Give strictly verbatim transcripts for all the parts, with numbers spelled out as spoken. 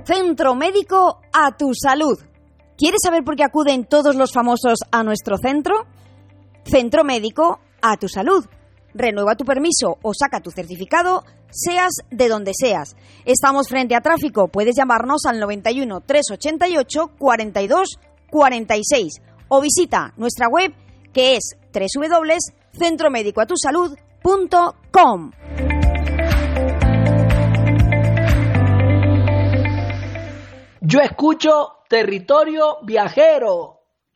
Centro Médico A Tu Salud. ¿Quieres saber por qué acuden todos los famosos a nuestro centro? Centro Médico A Tu Salud. Renueva tu permiso o saca tu certificado, seas de donde seas. Estamos frente a tráfico. Puedes llamarnos al noventa y uno, trescientos ochenta y ocho, cuarenta y dos cuarenta y seis o visita nuestra web, que es doble u doble u doble u punto centro médico a tu salud punto com. Yo escucho Territorio Viajero.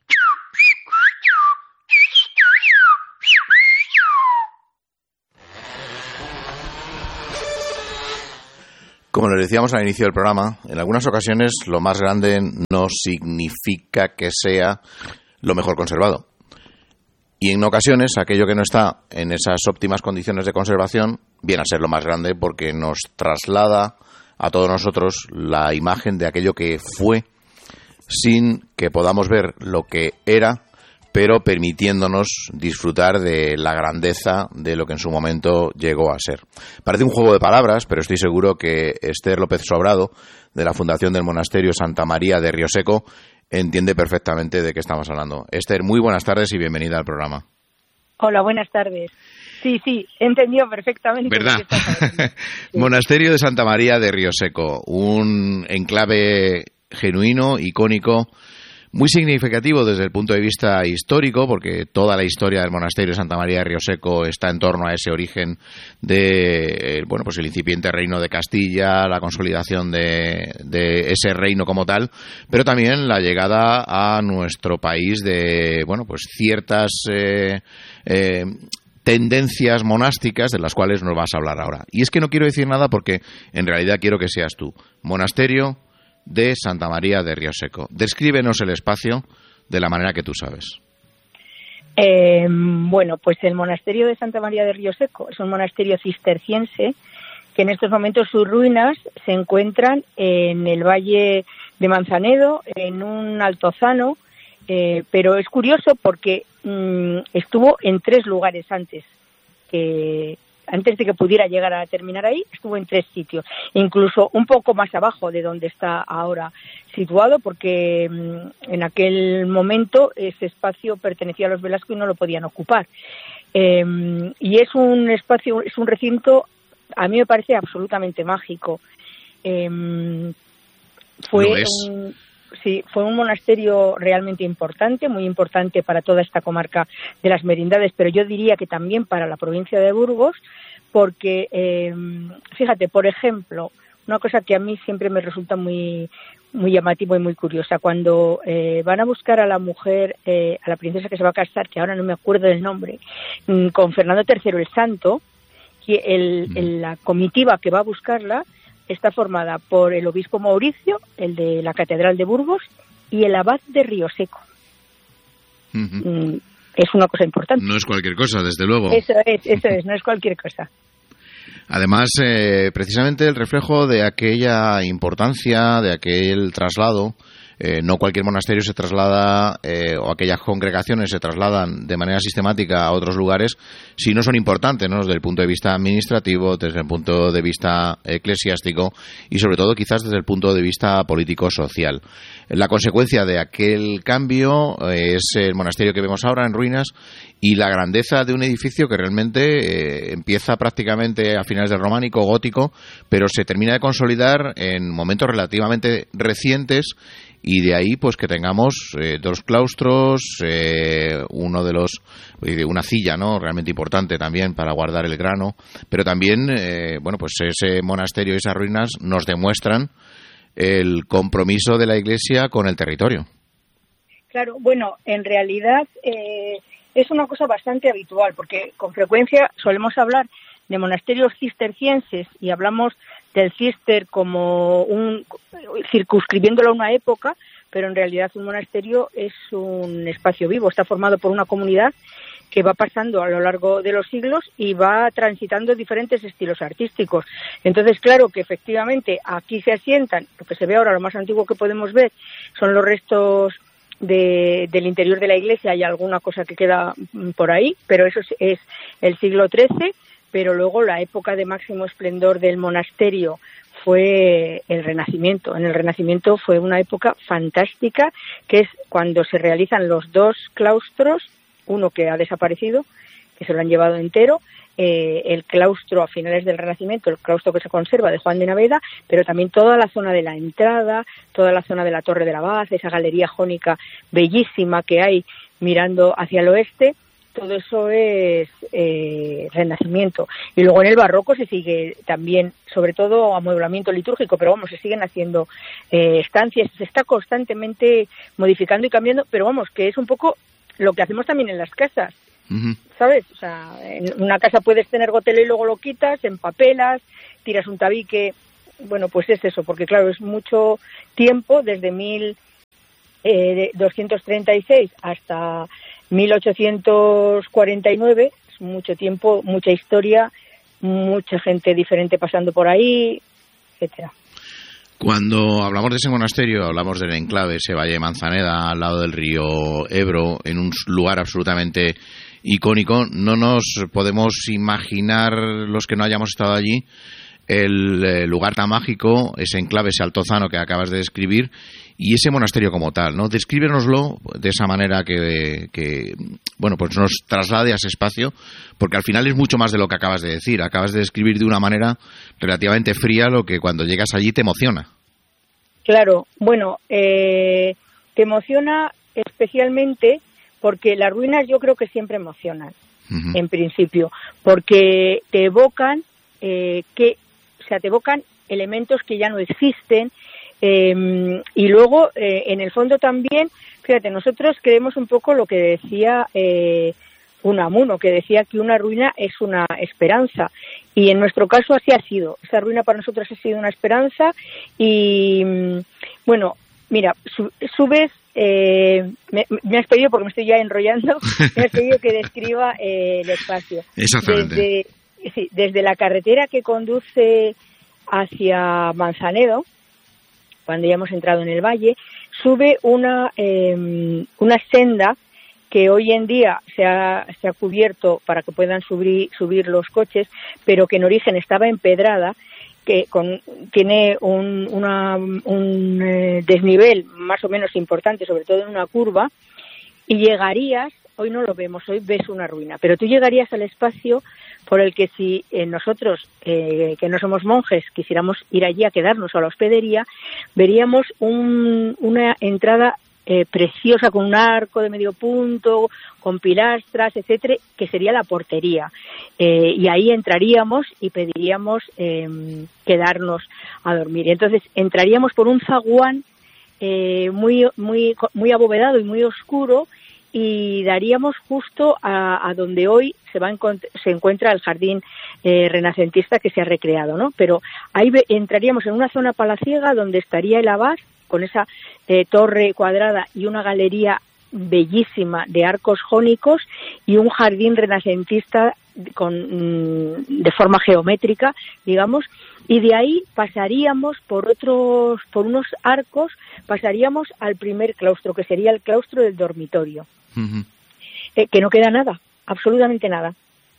Como les decíamos al inicio del programa, en algunas ocasiones lo más grande no significa que sea lo mejor conservado. Y en ocasiones aquello que no está en esas óptimas condiciones de conservación viene a ser lo más grande porque nos traslada a todos nosotros la imagen de aquello que fue sin que podamos ver lo que era, pero permitiéndonos disfrutar de la grandeza de lo que en su momento llegó a ser. Parece un juego de palabras, pero estoy seguro que Esther López Sobrado, de la Fundación del Monasterio Santa María de Rioseco, entiende perfectamente de qué estamos hablando. Esther, muy buenas tardes y bienvenida al programa. Hola, buenas tardes. Sí, sí, he entendido perfectamente. ¿Verdad? Sí. Monasterio de Santa María de Rioseco, un enclave genuino, icónico, muy significativo desde el punto de vista histórico, porque toda la historia del monasterio de Santa María de Rioseco está en torno a ese origen de, bueno, pues el incipiente reino de Castilla, la consolidación de, de ese reino como tal, pero también la llegada a nuestro país de, bueno, pues ciertas eh, eh, tendencias monásticas de las cuales nos vas a hablar ahora. Y es que no quiero decir nada porque en realidad quiero que seas tú. Monasterio de Santa María de Rioseco. Descríbenos el espacio de la manera que tú sabes. Eh, bueno, pues el monasterio de Santa María de Rioseco es un monasterio cisterciense que en estos momentos sus ruinas se encuentran en el valle de Manzanedo, en un altozano, eh, pero es curioso porque mmm, estuvo en tres lugares antes que antes de que pudiera llegar a terminar ahí, estuvo en tres sitios, incluso un poco más abajo de donde está ahora situado, porque mmm, en aquel momento ese espacio pertenecía a los Velasco y no lo podían ocupar. Eh, y es un espacio, es un recinto, a mí me parece absolutamente mágico. Eh, fue ¿Lo es? un, sí, fue un monasterio realmente importante, muy importante para toda esta comarca de las Merindades, pero yo diría que también para la provincia de Burgos, porque, eh, fíjate, por ejemplo, una cosa que a mí siempre me resulta muy muy llamativo y muy curiosa, cuando eh, van a buscar a la mujer, eh, a la princesa que se va a casar, que ahora no me acuerdo del nombre, con Fernando tercero el Santo, que el, el, la comitiva que va a buscarla está formada por el obispo Mauricio, el de la Catedral de Burgos, y el abad de Rioseco. Uh-huh. Es una cosa importante. No es cualquier cosa, desde luego. Eso es, eso es, no es cualquier cosa. Además, eh, precisamente el reflejo de aquella importancia, de aquel traslado, eh, no cualquier monasterio se traslada, eh, o aquellas congregaciones se trasladan de manera sistemática a otros lugares si no son importantes, ¿no? Desde el punto de vista administrativo, desde el punto de vista eclesiástico y sobre todo quizás desde el punto de vista político-social. La consecuencia de aquel cambio eh, es el monasterio que vemos ahora en ruinas y la grandeza de un edificio que realmente eh, empieza prácticamente a finales del románico, gótico, pero se termina de consolidar en momentos relativamente recientes. Y de ahí, pues, que tengamos eh, dos claustros, eh, uno de los, una silla, ¿no? Realmente importante también para guardar el grano, pero también, eh, bueno, pues ese monasterio y esas ruinas nos demuestran el compromiso de la Iglesia con el territorio. Claro, bueno, en realidad eh, es una cosa bastante habitual, porque con frecuencia solemos hablar de monasterios cistercienses y hablamos del cister como un circunscribiéndolo a una época, pero en realidad un monasterio es un espacio vivo, está formado por una comunidad que va pasando a lo largo de los siglos y va transitando diferentes estilos artísticos. Entonces, claro que efectivamente aquí se asientan, lo que se ve ahora, lo más antiguo que podemos ver son los restos de, del interior de la iglesia y alguna cosa que queda por ahí, pero eso es, es el siglo trece, pero luego la época de máximo esplendor del monasterio fue el Renacimiento. En el Renacimiento fue una época fantástica, que es cuando se realizan los dos claustros, uno que ha desaparecido, que se lo han llevado entero, eh, el claustro a finales del Renacimiento, el claustro que se conserva de Juan de Naveda, pero también toda la zona de la entrada, toda la zona de la Torre del Abad, esa galería jónica bellísima que hay mirando hacia el oeste. Todo eso es eh, Renacimiento. Y luego en el Barroco se sigue también, sobre todo amueblamiento litúrgico, pero vamos, se siguen haciendo eh, estancias, se está constantemente modificando y cambiando, pero vamos, que es un poco lo que hacemos también en las casas, uh-huh. ¿sabes? O sea, en una casa puedes tener gotelo y luego lo quitas, empapelas, tiras un tabique, bueno, pues es eso, porque claro, es mucho tiempo, desde mil doscientos treinta y seis hasta mil ochocientos cuarenta y nueve, es mucho tiempo, mucha historia, mucha gente diferente pasando por ahí, etcétera. Cuando hablamos de ese monasterio, hablamos del enclave, ese valle de Manzaneda, al lado del río Ebro, en un lugar absolutamente icónico. No nos podemos imaginar, los que no hayamos estado allí, el eh, lugar tan mágico, ese enclave, ese altozano que acabas de describir, y ese monasterio como tal, ¿no? Descríbenoslo de esa manera que, que, bueno, pues nos traslade a ese espacio, porque al final es mucho más de lo que acabas de decir. Acabas de describir de una manera relativamente fría lo que cuando llegas allí te emociona. Claro, bueno, eh, te emociona especialmente porque las ruinas yo creo que siempre emocionan, uh-huh. en principio, porque te evocan eh, que, o sea, te evocan elementos que ya no existen. Eh, y luego, eh, en el fondo también, fíjate, nosotros creemos un poco lo que decía eh, Unamuno, que decía que una ruina es una esperanza. Y en nuestro caso así ha sido. Esa ruina para nosotros ha sido una esperanza. Y, bueno, mira, su, subes, eh, me, me has pedido, porque me estoy ya enrollando, me has pedido que describa eh, el espacio. Exactamente. Desde, sí, desde la carretera que conduce hacia Manzanedo, cuando ya hemos entrado en el valle, sube una eh, una senda que hoy en día se ha, se ha cubierto para que puedan subir, subir los coches, pero que en origen estaba empedrada, que con, tiene un, una, un eh, desnivel más o menos importante, sobre todo en una curva, y llegarías, hoy no lo vemos, hoy ves una ruina, pero tú llegarías al espacio por el que si eh, nosotros, eh, que no somos monjes, quisiéramos ir allí a quedarnos a la hospedería, veríamos un, una entrada eh, preciosa con un arco de medio punto, con pilastras, etcétera, que sería la portería. Eh, y ahí entraríamos y pediríamos eh, quedarnos a dormir. Entonces entraríamos por un zaguán eh, muy, muy, muy abovedado y muy oscuro, y daríamos justo a, a donde hoy se va a encont- se encuentra el jardín eh, renacentista que se ha recreado, ¿no? Pero ahí ve- entraríamos en una zona palaciega donde estaría el abad con esa eh, torre cuadrada y una galería bellísima de arcos jónicos y un jardín renacentista con mm, de forma geométrica, digamos, y de ahí pasaríamos por otros, por unos arcos, pasaríamos al primer claustro, que sería el claustro del dormitorio, uh-huh. eh, que no queda nada, absolutamente nada.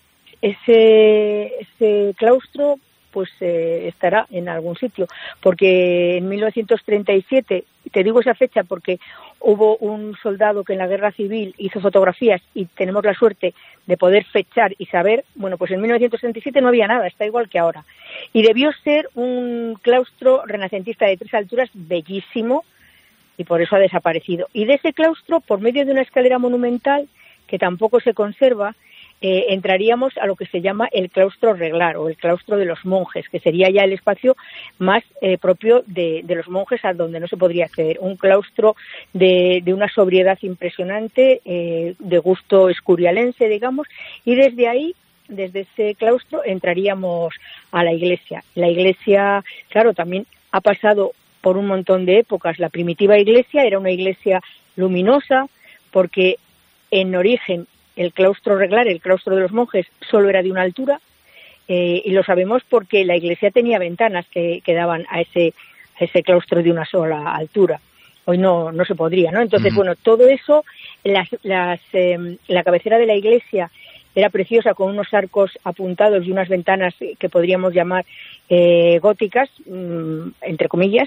Ese, ese claustro pues eh, estará en algún sitio, porque en mil novecientos treinta y siete, te digo esa fecha porque hubo un soldado que en la guerra civil hizo fotografías y tenemos la suerte de poder fechar y saber, bueno, pues en mil novecientos treinta y siete no había nada, está igual que ahora. Y debió ser un claustro renacentista de tres alturas bellísimo y por eso ha desaparecido. Y de ese claustro, por medio de una escalera monumental que tampoco se conserva, Eh, entraríamos a lo que se llama el claustro reglar o el claustro de los monjes, que sería ya el espacio más eh, propio de, de los monjes, a donde no se podría acceder. Un claustro de, de una sobriedad impresionante, eh, de gusto escurialense, digamos, y desde ahí, desde ese claustro, entraríamos a la iglesia. La iglesia, claro, también ha pasado por un montón de épocas. La primitiva iglesia era una iglesia luminosa, porque en origen el claustro reglar, el claustro de los monjes, solo era de una altura, eh, y lo sabemos porque la iglesia tenía ventanas que, que daban a ese, a ese claustro de una sola altura. Hoy no, no se podría, ¿no? Entonces, uh-huh. bueno, todo eso, las, las, eh, la cabecera de la iglesia era preciosa, con unos arcos apuntados y unas ventanas que podríamos llamar eh, góticas, mmm, entre comillas.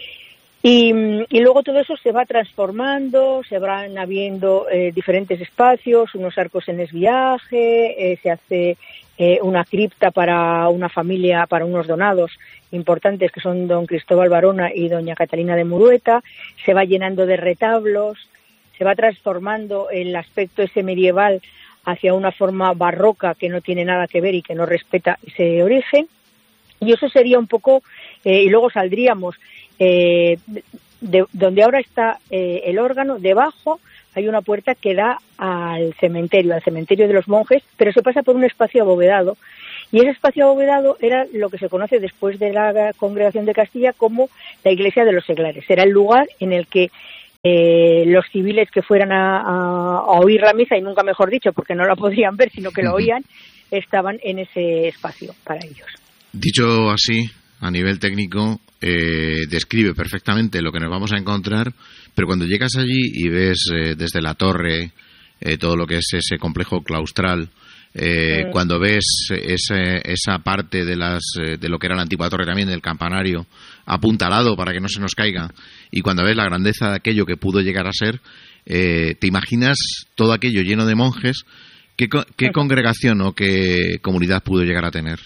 Y, y luego todo eso se va transformando, se van habiendo eh, diferentes espacios, unos arcos en desviaje, eh, se hace eh, una cripta para una familia, para unos donados importantes que son don Cristóbal Barona y doña Catalina de Murueta, se va llenando de retablos, se va transformando el aspecto ese medieval hacia una forma barroca que no tiene nada que ver y que no respeta ese origen. Y eso sería un poco, eh, y luego saldríamos eh, de donde ahora está eh, el órgano, debajo hay una puerta que da al cementerio, al cementerio de los monjes, pero se pasa por un espacio abovedado. Y ese espacio abovedado era lo que se conoce después de la Congregación de Castilla como la Iglesia de los Seglares. Era el lugar en el que eh, los civiles que fueran a, a, a oír la misa, y nunca mejor dicho, porque no la podían ver, sino que lo oían, estaban en ese espacio para ellos. Dicho así, a nivel técnico, eh, describe perfectamente lo que nos vamos a encontrar, pero cuando llegas allí y ves eh, desde la torre eh, todo lo que es ese complejo claustral, eh, sí. cuando ves ese, esa parte de las eh, de lo que era la antigua torre también, del campanario, apuntalado para que no se nos caiga, y cuando ves la grandeza de aquello que pudo llegar a ser, eh, te imaginas todo aquello lleno de monjes. ¿Qué, qué sí. congregación o qué comunidad pudo llegar a tener?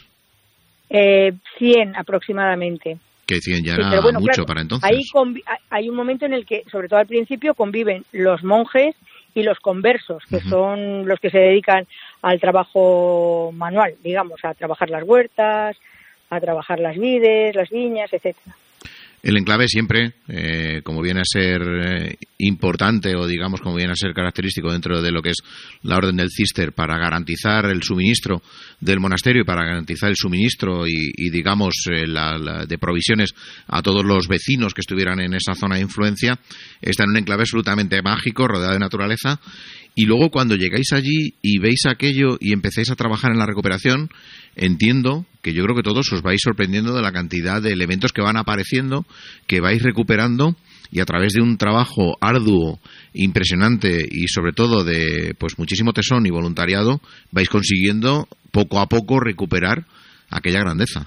Eh, cien aproximadamente. Que cien ya sí, era bueno, mucho claro, para entonces. Ahí convi- hay un momento en el que, sobre todo al principio, conviven los monjes y los conversos, que uh-huh. son los que se dedican al trabajo manual, digamos, a trabajar las huertas, a trabajar las vides, las viñas, etcétera. El enclave siempre, eh, como viene a ser eh, importante o digamos como viene a ser característico dentro de lo que es la Orden del Císter para garantizar el suministro del monasterio y para garantizar el suministro y, y digamos eh, la, la de provisiones a todos los vecinos que estuvieran en esa zona de influencia, está en un enclave absolutamente mágico, rodeado de naturaleza. Y luego cuando llegáis allí y veis aquello y empecéis a trabajar en la recuperación, entiendo que yo creo que todos os vais sorprendiendo de la cantidad de elementos que van apareciendo, que vais recuperando, y a través de un trabajo arduo, impresionante y sobre todo de pues muchísimo tesón y voluntariado, vais consiguiendo poco a poco recuperar aquella grandeza.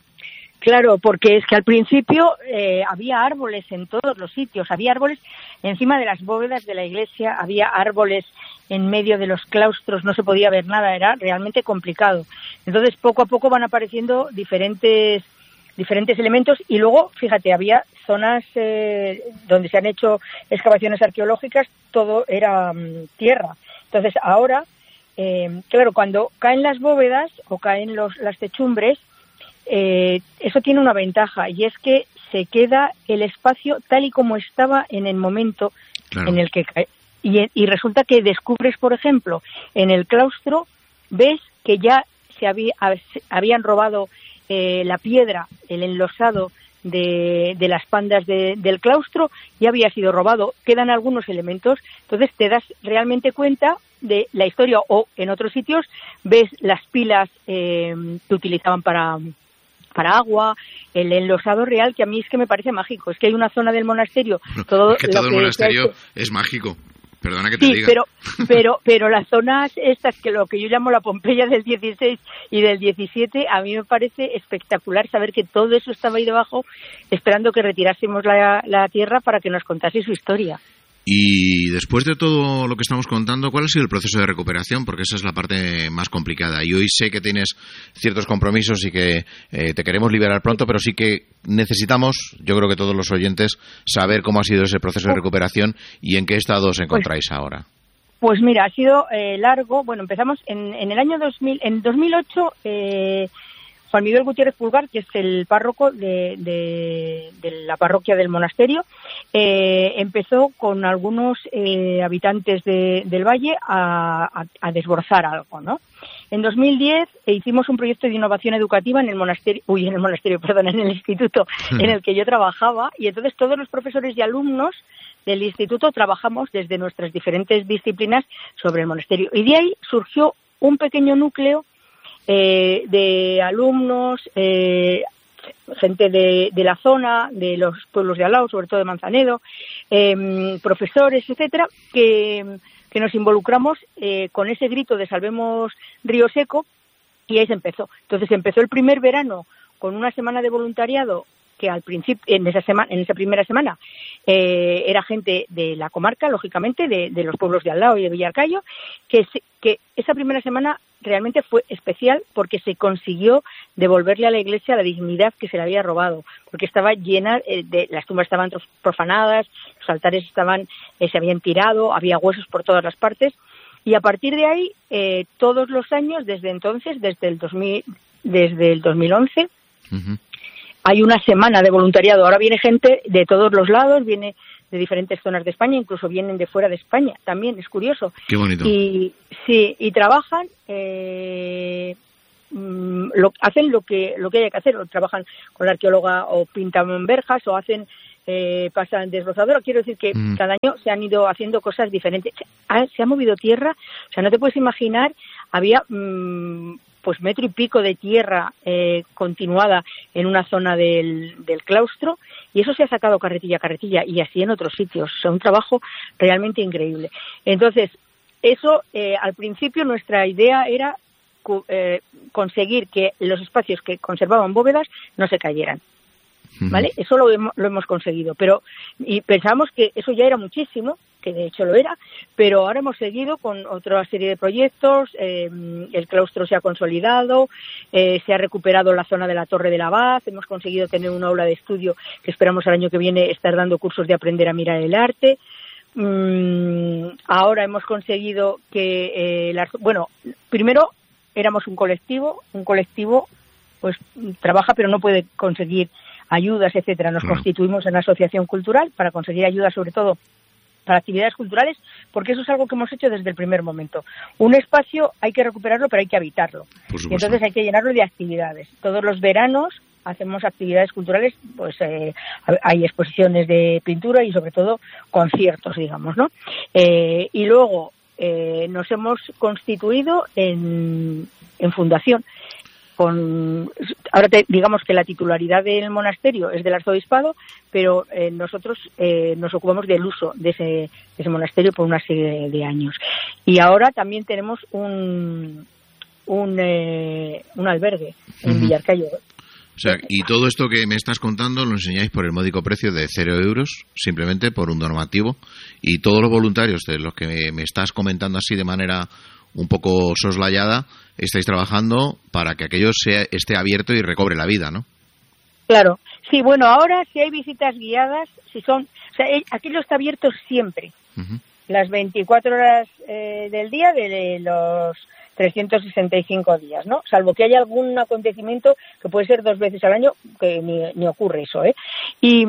Claro, porque es que al principio eh, había árboles en todos los sitios, había árboles encima de las bóvedas de la iglesia, había árboles en medio de los claustros, no se podía ver nada, era realmente complicado. Entonces, poco a poco van apareciendo diferentes diferentes elementos y luego, fíjate, había zonas eh, donde se han hecho excavaciones arqueológicas, todo era um, tierra. Entonces, ahora, eh, claro, cuando caen las bóvedas o caen los, las techumbres, Eh, eso tiene una ventaja y es que se queda el espacio tal y como estaba en el momento claro. en el que cae. Y, y resulta que descubres, por ejemplo, en el claustro, ves que ya se había, habían robado eh, la piedra, el enlosado de, de las pandas de, del claustro, ya había sido robado. Quedan algunos elementos, entonces te das realmente cuenta de la historia. O en otros sitios ves las pilas eh, que utilizaban para... para agua, el enlosado real, que a mí es que me parece mágico. Es que hay una zona del monasterio... Todo es que todo lo el que monasterio hecho... es mágico. Perdona que te sí, diga. pero, pero, pero las zonas estas, que lo que yo llamo la Pompeya del dieciséis y del diecisiete, a mí me parece espectacular saber que todo eso estaba ahí debajo, esperando que retirásemos la, la tierra para que nos contase su historia. Y después de todo lo que estamos contando, ¿cuál ha sido el proceso de recuperación? Porque esa es la parte más complicada. Y hoy sé que tienes ciertos compromisos y que eh, te queremos liberar pronto, pero sí que necesitamos, yo creo que todos los oyentes, saber cómo ha sido ese proceso de recuperación y en qué estado os encontráis pues, ahora. Pues mira, ha sido eh, largo. Bueno, empezamos en, en el año dos mil, en dos mil ocho... Eh, Juan Miguel Gutiérrez Pulgar, que es el párroco de, de, de la parroquia del monasterio, eh, empezó con algunos eh, habitantes de, del valle a, a, a desbrozar algo, ¿no? En dos mil diez eh, hicimos un proyecto de innovación educativa en el monasterio, uy, en el monasterio, perdón, en el instituto en el que yo trabajaba, y entonces todos los profesores y alumnos del instituto trabajamos desde nuestras diferentes disciplinas sobre el monasterio. Y de ahí surgió un pequeño núcleo Eh, de alumnos, eh, gente de, de la zona, de los pueblos de al lado, sobre todo de Manzanedo, eh, profesores, etcétera, que que nos involucramos eh, con ese grito de Salvemos Río Seco, y ahí se empezó. Entonces empezó el primer verano con una semana de voluntariado que al principio, en esa semana, en esa primera semana, eh, era gente de la comarca, lógicamente, de, de los pueblos de al lado y de Villarcayo, que, se, que esa primera semana realmente fue especial porque se consiguió devolverle a la Iglesia la dignidad que se le había robado, porque estaba llena eh, de, las tumbas estaban profanadas, los altares estaban, eh, se habían tirado, había huesos por todas las partes, y a partir de ahí, eh, todos los años, desde entonces, desde el dos mil, desde el dos mil once, uh-huh. hay una semana de voluntariado. Ahora viene gente de todos los lados, viene de diferentes zonas de España, incluso vienen de fuera de España, también es curioso. Qué bonito. Y sí, y trabajan, eh, lo, hacen lo que lo que hay que hacer, o trabajan con la arqueóloga, o pintan verjas, o hacen eh, pasan desbrozadora. Quiero decir que mm. cada año se han ido haciendo cosas diferentes. Se ha, se ha movido tierra, o sea, no te puedes imaginar, había mmm, pues metro y pico de tierra eh, continuada en una zona del, del claustro, y eso se ha sacado carretilla a carretilla, y así en otros sitios. O sea, un trabajo realmente increíble. Entonces, eso, eh, al principio nuestra idea era eh, conseguir que los espacios que conservaban bóvedas no se cayeran. ¿Vale? Eso lo hemos, lo hemos conseguido, pero y pensábamos que eso ya era muchísimo, que de hecho lo era, pero ahora hemos seguido con otra serie de proyectos. Eh, el claustro se ha consolidado, eh, se ha recuperado la zona de la Torre del Abad, hemos conseguido tener una aula de estudio que esperamos el año que viene estar dando cursos de aprender a mirar el arte. Mm, ahora hemos conseguido que, eh, la, bueno, primero éramos un colectivo, un colectivo pues trabaja pero no puede conseguir ayudas, etcétera. Nos claro. constituimos en asociación cultural para conseguir ayudas, sobre todo para actividades culturales, porque eso es algo que hemos hecho desde el primer momento. Un espacio hay que recuperarlo, pero hay que habitarlo. Y entonces hay que llenarlo de actividades. Todos los veranos hacemos actividades culturales, pues eh, hay exposiciones de pintura y sobre todo conciertos, digamos, ¿no? Eh, y luego eh, nos hemos constituido en, en fundación. Con, ahora te, digamos que la titularidad del monasterio es del arzobispado, pero eh, nosotros eh, nos ocupamos del uso de ese, de ese monasterio por una serie de años. Y ahora también tenemos un un, eh, un albergue en uh-huh. Villarcayo. O sea, y todo esto que me estás contando lo enseñáis por el módico precio de cero euros, simplemente por un donativo, y todos los voluntarios de los que me, me estás comentando así de manera un poco soslayada, estáis trabajando para que aquello sea, esté abierto y recobre la vida, ¿no? Claro. Sí, bueno, ahora si hay visitas guiadas, si son, o sea, aquello está abierto siempre, uh-huh. las veinticuatro horas eh, del día de los trescientos sesenta y cinco días, ¿no? Salvo que haya algún acontecimiento que puede ser dos veces al año, que ni, ni ocurre eso, ¿eh? Y,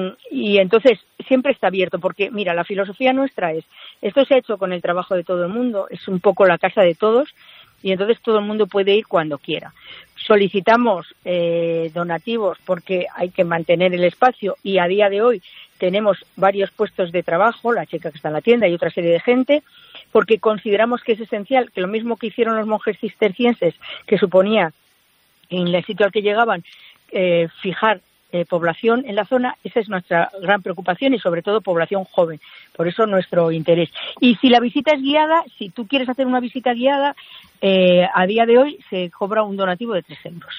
y entonces siempre está abierto, porque mira, la filosofía nuestra es, esto se ha hecho con el trabajo de todo el mundo, es un poco la casa de todos, y entonces todo el mundo puede ir cuando quiera. Solicitamos eh, donativos porque hay que mantener el espacio, y a día de hoy tenemos varios puestos de trabajo, la chica que está en la tienda y otra serie de gente, porque consideramos que es esencial que lo mismo que hicieron los monjes cistercienses, que suponía en el sitio al que llegaban eh, fijar eh, población en la zona, esa es nuestra gran preocupación, y sobre todo población joven, por eso nuestro interés. Y si la visita es guiada, si tú quieres hacer una visita guiada, eh, a día de hoy se cobra un donativo de tres euros.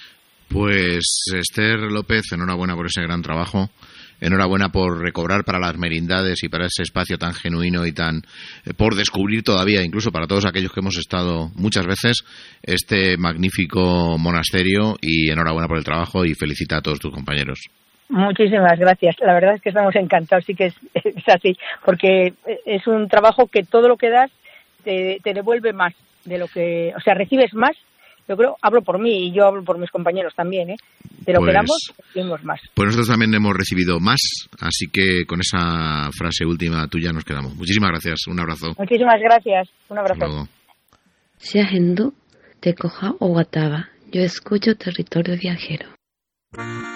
Pues Esther López, enhorabuena por ese gran trabajo. Enhorabuena por recobrar para las merindades y para ese espacio tan genuino y tan eh, por descubrir todavía, incluso para todos aquellos que hemos estado muchas veces, este magnífico monasterio, y enhorabuena por el trabajo y felicita a todos tus compañeros. Muchísimas gracias. La verdad es que estamos encantados, sí que es, es así, porque es un trabajo que todo lo que das te, te devuelve más de lo que, o sea, recibes más. Yo creo, hablo por mí y yo hablo por mis compañeros también, ¿eh? De lo pues, que damos, recibimos más. Pues nosotros también hemos recibido más, así que con esa frase última tuya nos quedamos. Muchísimas gracias, un abrazo. Muchísimas gracias, un abrazo. Sea hindú, te coja o wataba, yo escucho Territorio Viajero.